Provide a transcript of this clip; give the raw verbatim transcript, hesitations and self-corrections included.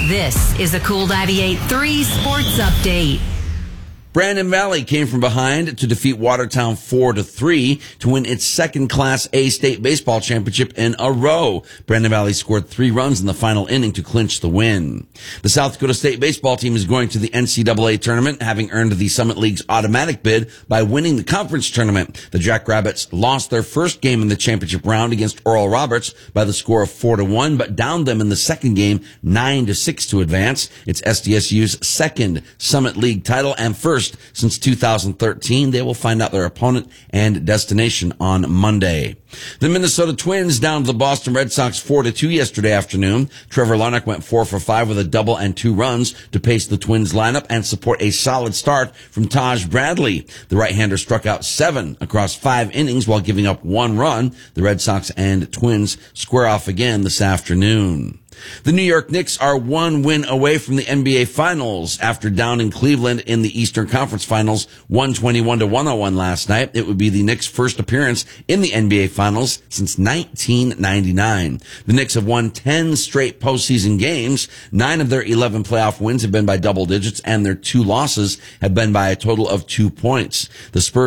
This is a Cool ninety-eight point three Sports Update. Brandon Valley came from behind to defeat Watertown four to three to win its second Class A state baseball championship in a row. Brandon Valley scored three runs in the final inning to clinch the win. The South Dakota State baseball team is going to the N C double A tournament, having earned the Summit League's automatic bid by winning the conference tournament. The Jackrabbits lost their first game in the championship round against Oral Roberts by the score of four to one, but downed them in the second game nine to six to advance. It's S D S U's second Summit League title and first since two thousand thirteen. They will find out their opponent and destination on Monday. The Minnesota Twins down to the Boston Red Sox four to two yesterday afternoon. Trevor Larnach went four for five with a double and two runs to pace the Twins lineup and support a solid start from Taj Bradley. The right-hander struck out seven across five innings while giving up one run. The Red Sox and Twins square off again this afternoon. The New York Knicks are one win away from the N B A Finals after downing Cleveland in the Eastern Conference Finals one twenty-one to one oh one last night. It would be the Knicks' first appearance in the N B A Finals since nineteen ninety-nine. The Knicks have won ten straight postseason games. Nine of their eleven playoff wins have been by double digits, and their two losses have been by a total of two points. The Spurs